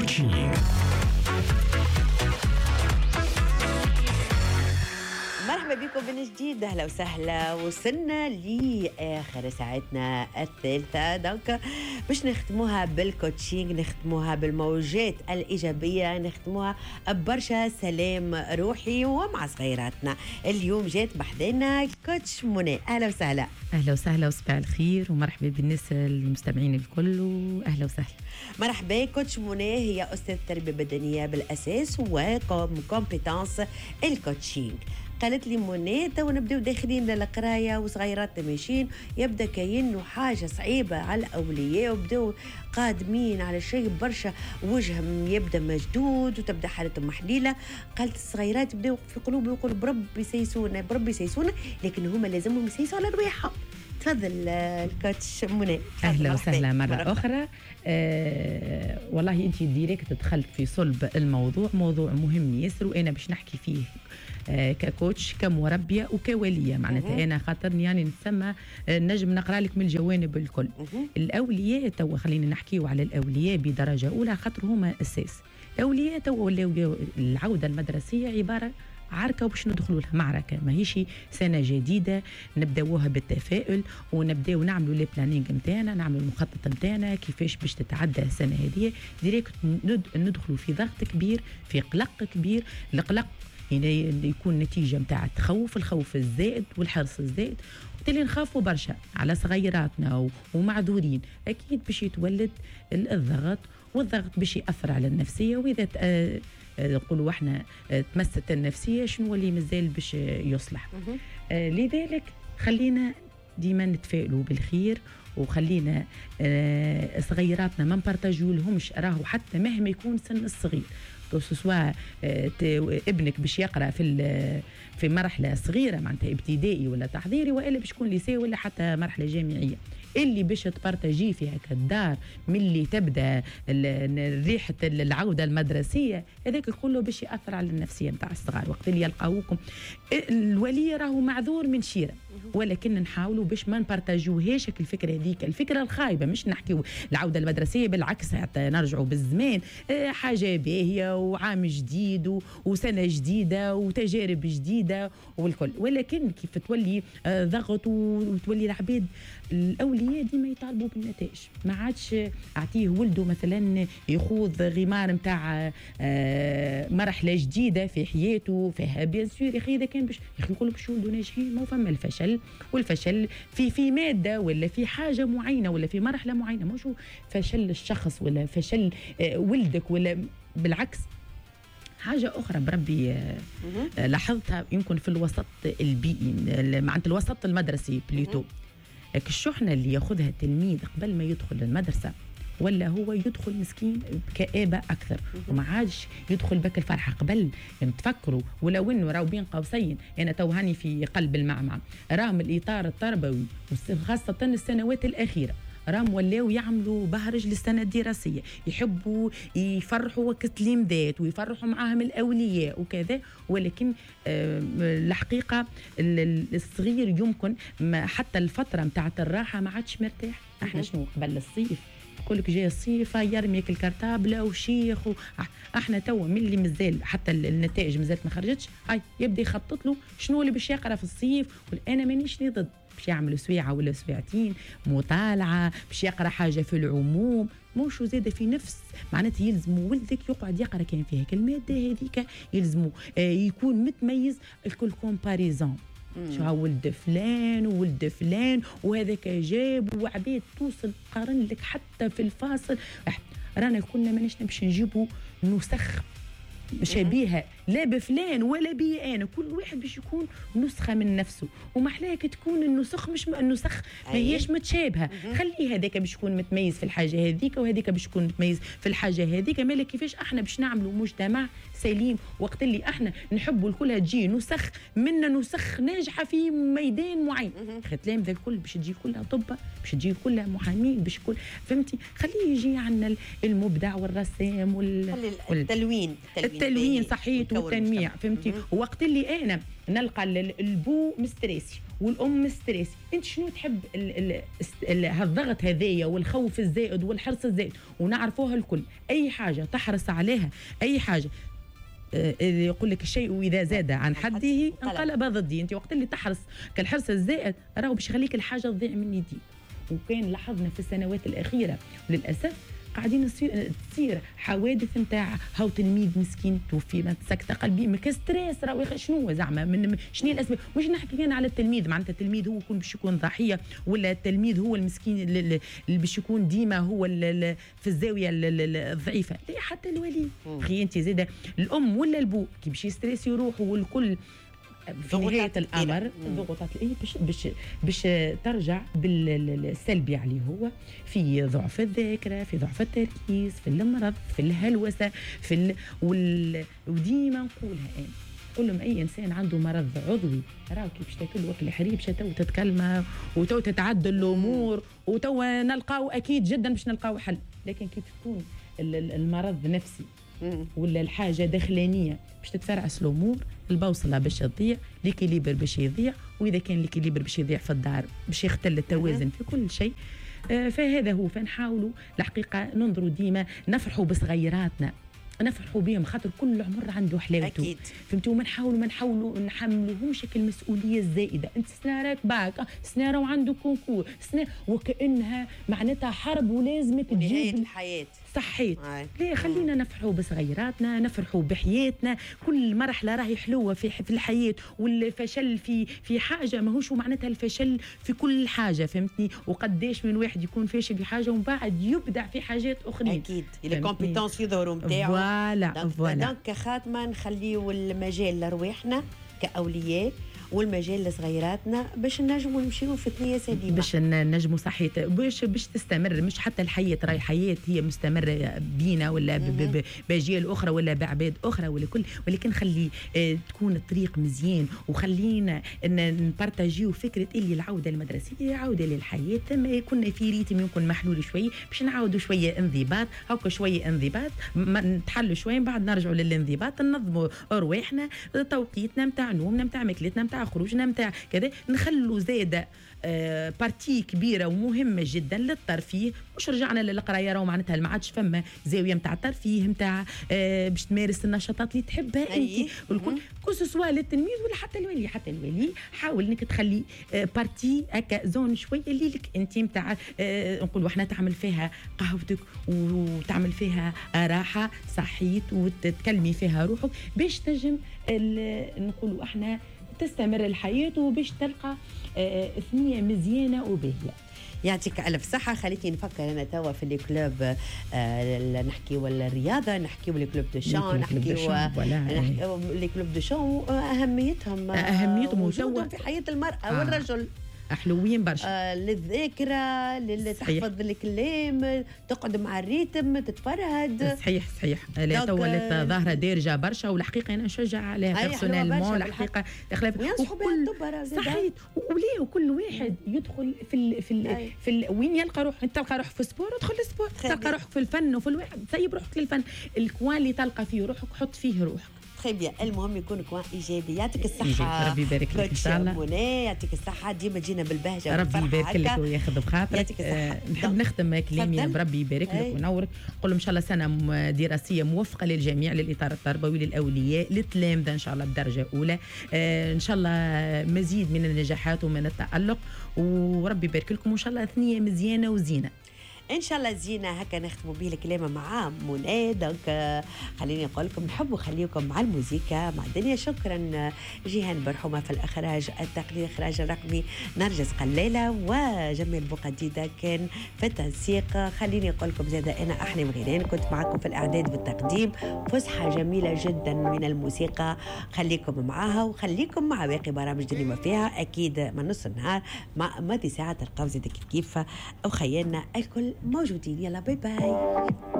كوتشينغ. مرحبا بكم من جديد، اهلا وسهلا. وصلنا لاخر ساعتنا الثالثه، دونك باش نختموها بالكوتشينغ، نختموها بالموجات الايجابيه، نختموها ببرشا سلام روحي ومع صغيراتنا. اليوم جات بحذنا كوتش منى، اهلا وسهلا. اهلا وسهلا وصباح الخير ومرحبا بالناس المستمعين الكل واهلا وسهلا. مرحبا. كوتش منى هي استاذ تربيه بدنيه بالاساس وكومبيتانس الكوتشينغ. قالت لي منى تو نبداو داخلين للقرايه وصغيراتنا ماشيين، يبدا كاينه حاجه صعيبه على الاولياء وبداو قادمين على شيء برشا، وجههم يبدا مشدود وتبدا حالتهم محليله. قالت الصغيرات بداو في قلوبهم يقولوا بربي يسيسونا بربي يسيسونا، لكن هما لازمهم يسيسوا على رواحهم. تفضل الكوتش منى. اهلا وسهلا مره اخرى. والله انت ديريكت دخلت في صلب الموضوع، موضوع مهم ياسر وانا باش نحكي فيه ككوتش كمربيه وكوليه. معناتها انا خاطرني يعني نسمى نجم نقرا لك من الجوانب الكل. الاولياء تو خلينا نحكيو على الاولياء بدرجه اولى خاطر هما اساس. الاولياء تو ولاو العوده المدرسيه عباره عركه وباش ندخلوا لها معركه، ماهيش سنه جديده نبداوها بالتفاؤل ونبداو نعملوا لي بلانينغ نتاعنا، نعملوا المخطط نتاعنا كيفاش باش تتعدى السنه هذه. ديريكت ندخلوا في ضغط كبير، في قلق كبير. القلق يكون نتيجه نتاع الخوف الزائد والحرص الزائد، وبالتالي نخافوا برشا على صغيراتنا ومعذورين. اكيد باش يتولد الضغط، والضغط باش ياثر على النفسيه، واذا نقولوا احنا تمست النفسيه شنو اللي مازال باش يصلح. لذلك خلينا ديما نتفائلوا بالخير، وخلينا صغيراتنا ما نبارطاجيو لهمش. راهو حتى مهما يكون سن الصغير، سواء ابنك باش يقرا في مرحله صغيره معناتها ابتدائي ولا تحضيري، والا باش يكون ليسي ولا حتى مرحله جامعيه، اللي باش تبارطاجي فيها كالدار من اللي تبدا ريحه العوده المدرسيه، هذاك كله باش ياثر على النفسيه نتاع الصغار. وقت اللي يلقاوكم الولي راهو معذور من شيره، ولكن نحاولوا باش ما نبارطاجيوهاش الفكره هذيك، الفكره الخايبه. مش نحكيو العوده المدرسيه، بالعكس حتى نرجعوا بالزمان حاجه باهيه وعام جديد وسنه جديده وتجارب جديده والكل، ولكن كيف تولي ضغط وتولي العباد الاولياء ديما يطالبوا بالنتائج. ما عادش اعطيه ولده مثلا يخوض غمار نتاع مرحله جديده في حياته فيها بيان سور. يا اخي اذا كان باش يقولوا باش ولده ناجحين، ما فما الفشل، والفشل في ماده ولا في حاجه معينه ولا في مرحله معينه، مش فشل الشخص ولا فشل ولدك، ولا بالعكس حاجة أخرى بربي لاحظتها يمكن في الوسط البيئي، معناتها الوسط المدرسي بليتو. الشحنة اللي ياخذها التلميذ قبل ما يدخل المدرسة، ولا هو يدخل مسكين بكآبة أكثر، وما عادش يدخل بك الفرحة. قبل يعني تفكروا، ولو إنه راو بين قوسين أنا توهاني في قلب المعمعة، راهم الإطار التربوي وخاصة السنوات الأخيرة راهم ولاو يعملوا بهرج للسنة الدراسية، يحبوا يفرحوا وقت الامداد ويفرحوا معاهم الأولياء وكذا. ولكن الحقيقة الصغير يمكن حتى الفترة متاعت الراحة ما عادش مرتاح. احنا شنو قبل الصيف يقول لك جاي الصيف يرميك الكرتابله وشيخ احنا توا من اللي مازال حتى النتائج مازالت ما خرجتش، يبدا يخطط له شنو اللي باش يقرا في الصيف. انا مانيش ضد باش يعمل سويعه ولا سويعتين مطالعه، باش يقرا حاجه في العموم، موش زاد في نفس معناتها يلزم ولدك يقعد يقرا كان فيها الماده هذيك، يلزمه يكون متميز. الكل كومباريزون، شو ولد فلان وولد فلان وهذاك جاب، وعبيد توصل قارن لك حتى في الفاصل. رانا كنا ماناش باش نجيبوا نسخ شبيهه لا بفلان ولا بي انا، كل واحد باش يكون نسخه من نفسه. ومحلاك تكون النسخ مش النسخ ما هيش متشابهه، خلي هذاك باش يكون متميز في الحاجه هذيك وهذيك باش يكون متميز في الحاجه هذيك. مالك كيفاش احنا باش نعملوا مجتمع سليم وقت اللي احنا نحبوا الكلها تجي نسخ منا، نسخ ناجحه في ميدان معين. ختلام ذا الكل باش تجي كلها طبه، باش تجي كلها محامين، باش كل فهمتي. خليه يجي عندنا المبدع والرسام التلوين صحيت والتنميع، فهمتي. وقت اللي انا نلقى البو مستريسي والام ستريس، انت شنو تحب هالضغط هذايا والخوف الزائد والحرص الزائد، ونعرفوها الكل. اي حاجه تحرص عليها، اي حاجه يقول لك الشيء واذا زاد عن حده انقلب ضدي. انت وقت اللي تحرص كالحرص الزائد راهو باش يخليك الحاجه تضيع من يديك. وكان لاحظنا في السنوات الاخيره للاسف قاعدين تصير حوادث نتاع هاو تلميذ مسكين توفي من سكته قلبيه من كستريس. راهو شنو زعما من شنو الاسباب؟ مش نحكي كان على التلميذ، معناتها التلميذ هو يكون باش يكون ضحيه، ولا التلميذ هو المسكين اللي باش يكون ديما هو في الزاويه الضعيفه. لا، حتى الولي خي انت زاده الام ولا البو كي باش يستريس يروحوا والكل في نهاية الأمر ضغوطات باش ترجع بالسلبي عليه هو، في ضعف الذاكرة، في ضعف التركيز، في المرض، في الهلوسة، وديما نقولها أنا نقول لهم أي إنسان عنده مرض عضوي راهو كي باش تاكل وكل حريب تو تتكلم وتو تتعدل الأمور وتو نلقاو أكيد جدا باش نلقاو حل. لكن كي تكون المرض نفسي ولا الحاجه داخلانيه باش تتفرعس الامور، البوصله باش تضيع، ليكيليبر باش يضيع، واذا كان ليكيليبر باش يضيع في الدار باش يختل التوازن في كل شيء. فهذا هو. فنحاولوا الحقيقه ننظروا ديما نفرحوا بصغيراتنا، نفرحوا بهم خاطر كل عمر عنده حلاوته اكيد. فهمتوا؟ ما نحاولوا نحملوهمش المسؤوليه الزائده. انت سنه راك باك، سنه راهو عنده كونكور، سنه وكانها معناتها حرب ولازمك تجيب نهايه الحياه. صحيت. ليه خلينا نفرحوا بصغيراتنا، نفرحوا بحياتنا. كل مرحله راهي حلوه في الحياه، والفشل في حاجه ماهوش معناتها الفشل في كل حاجه، فهمتني؟ وقداش من واحد يكون فاشل في حاجه ومن بعد يبدع في حاجات اخرين. اكيد لي كومبيتونس يظهروا نتاعو. فوالا دونك خاتمه نخليو المجال لرواحنا كاولياء والمجال لصغيراتنا باش نجموا نمشيو في ثنيه سليمه، باش نجموا صحيت باش تستمر. مش حتى الحياه راهي حياه هي مستمره بينا ولا باجيال اخرى ولا بعباد اخرى ولا كل، ولكن خلي تكون الطريق مزيان، وخلينا نبارطاجيو فكره اللي العوده المدرسيه عوده للحياه. ثم كنا في ريتم يمكن محلول شوي باش نعاودوا شويه انضباط، هاكا شويه انضباط نتحلوا شويه من بعد نرجعوا للانضباط، ننظموا رواحنا، توقيتنا نتاع نومنا نتاع ماكلتنا نتاع خروجنا نتاع كذا، نخلوا زاده بارتي كبيره ومهمه جدا للترفيه. مش رجعنا للقرايه راهو معناتها ما عادش فما زاويه نتاع الترفيه نتاع باش تمارس النشاطات اللي تحبها انت والكل، كوسوا للتلميذ ولا حتى الولي. حتى الولي حاول انك تخلي بارتي هكا زون شويه اللي لك انت نتاع نقولوا احنا تعمل فيها قهوتك وتعمل فيها راحه صحيت وتتكلمي فيها روحك باش تنجم نقولوا احنا تستمر الحياة وباش تلقى ثنية مزيانة وباهية. يعطيك ألف صحة. خليتني نفكر أنا توا في الكلوب نحكي ولا الرياضة، نحكي ولا كلوب دو شان، نحكي لي كلوب دو شان أهميتهم وجودهم في حياة المرأة والرجل حلوين برشا. للذاكرة، تحفظ الكلام، تقعد مع الريتم، تتفرهد. صحيح. لا توا ظاهرة دارجة برشا، والحقيقة أنا نشجع عليها بيرسونيلمون. الحقيقة صحيح. وليه وكل واحد يدخل في وين يلقى روح. انت تلقى روحك في السبور ادخل السبور، تلقى روحك في الفن وفي الواحد سيب روحك للفن. الكوان اللي تلقى فيه روحك حط فيه روحك. بيان. المهم يكون كوان ايجابي. يعطيك الصحه. ربي يبارك لك ان شاء الله. منى يعطيك الصحه، ديما تجينا بالبهجه ربي يبارك لك وياخذ بخاطرك. يعطيك الصحه. نحب نختم كلامي بربي يبارك لك ونورك، نقول ان شاء الله سنه دراسيه موفقه للجميع، للاطار التربوي، للاولياء، للتلامذه ان شاء الله بدرجه اولى، ان شاء الله مزيد من النجاحات ومن التالق، وربي يبارك لكم وان شاء الله ثنيه مزيانه وزينه ان شاء الله. زينه هكا نختموا به الكلام مع منى. دونك خليني نقول لكم نحبوا خليكم مع الموسيقى مع الدنيا. شكرا جيهان برحومه في الاخراج التقني، الاخراج الرقمي نرجس قلاله، وجميل بوقديده كان في التنسيق. خليني نقول لكم زاده انا احلام غيران كنت معكم في الاعداد والتقديم. فسحه جميله جدا من الموسيقى، خليكم معاها وخليكم مع باقي برامج دنيا فيها اكيد من نص النهار مع ماضي ساعات القفزه كيف وخيالنا الكل موجودين. يلا باي باي.